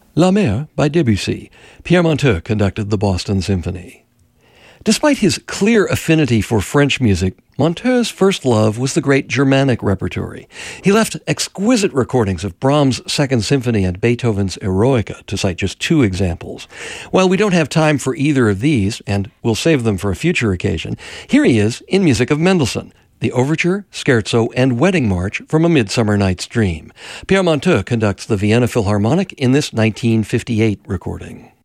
La Mer by Debussy. Pierre Monteux conducted the Boston Symphony. Despite his clear affinity for French music, Monteux's first love was the great Germanic repertory. He left exquisite recordings of Brahms' Second Symphony and Beethoven's Eroica, to cite just two examples. While we don't have time for either of these, and we'll save them for a future occasion, here he is in music of Mendelssohn, the Overture, Scherzo, and Wedding March from A Midsummer Night's Dream. Pierre Monteux conducts the Vienna Philharmonic in this 1958 recording.